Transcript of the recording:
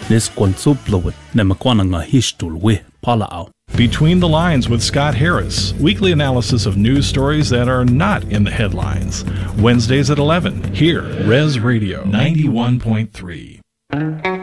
Nes Quansuplowit, Nemakwananga Hishtulwe, Palao. Between the Lines with Scott Harris, weekly analysis of news stories that are not in the headlines. Wednesdays at 11, here, Res Radio 91.3.